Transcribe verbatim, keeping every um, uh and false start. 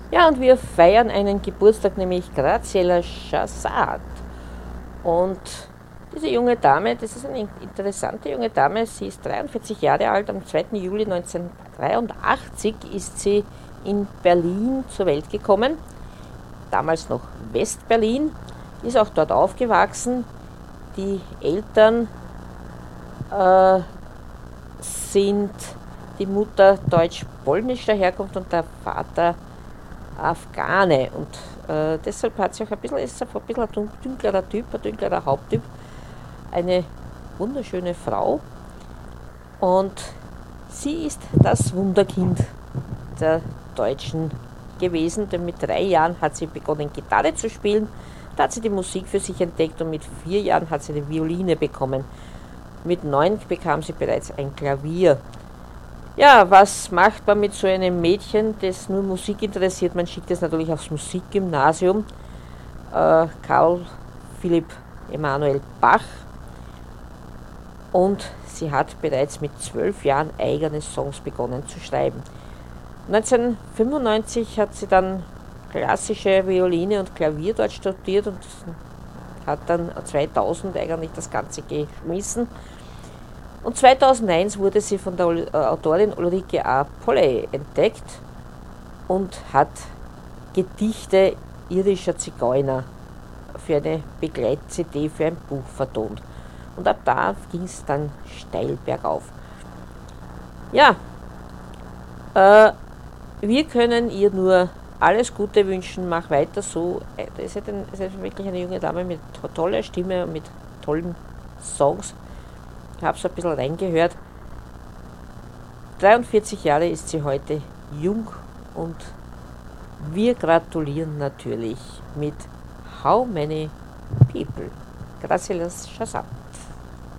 Ja, und wir feiern einen Geburtstag, nämlich Graziella Chassat. Und diese junge Dame, das ist eine interessante junge Dame, sie ist dreiundvierzig Jahre alt, am zweiten Juli neunzehnhundertdreiundachtzig ist sie in Berlin zur Welt gekommen, damals noch West-Berlin, ist auch dort aufgewachsen. Die Eltern äh, sind die Mutter deutsch-polnischer Herkunft und der Vater Afghane. Und äh, deshalb hat sie auch ein bisschen, ist ein bisschen ein dünklerer Typ, ein dünklerer Haupttyp. Eine wunderschöne Frau. Und sie ist das Wunderkind der Deutschen gewesen, denn mit drei Jahren hat sie begonnen, Gitarre zu spielen. Da hat sie die Musik für sich entdeckt und mit vier Jahren hat sie eine Violine bekommen. Mit neun bekam sie bereits ein Klavier. Ja, was macht man mit so einem Mädchen, das nur Musik interessiert? Man schickt es natürlich aufs Musikgymnasium. Äh, Karl Philipp Emanuel Bach. Und sie hat bereits mit zwölf Jahren eigene Songs begonnen zu schreiben. neunzehnhundertfünfundneunzig hat sie dann klassische Violine und Klavier dort studiert und hat dann zweitausend eigentlich das Ganze geschmissen. Und zweitausendeins wurde sie von der Autorin Ulrike A. Polley entdeckt und hat Gedichte irischer Zigeuner für eine Begleit-C D für ein Buch vertont. Und ab da ging es dann steil bergauf. Ja, äh, wir können ihr nur alles Gute wünschen, mach weiter so. Das ist, ein, das ist wirklich eine junge Dame mit toller Stimme und mit tollen Songs. Ich habe so ein bisschen reingehört. dreiundvierzig Jahre ist sie heute jung und wir gratulieren natürlich mit How Many People. Gracias, Shazam.